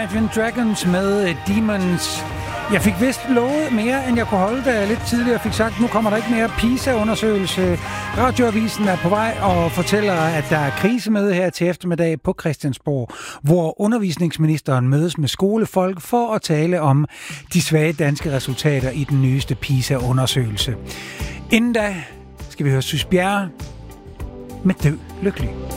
Imagine Dragons med Demons. Jeg fik vist lovet mere, end jeg kunne holde, da jeg lidt tidligere fik sagt, nu kommer der ikke mere PISA-undersøgelse. Radioavisen er på vej og fortæller, at der er krisemøde her til eftermiddag på Christiansborg, hvor undervisningsministeren mødes med skolefolk for at tale om de svage danske resultater i den nyeste PISA-undersøgelse. Inden da skal vi høre Sys Bjerre med Død Lykkelig.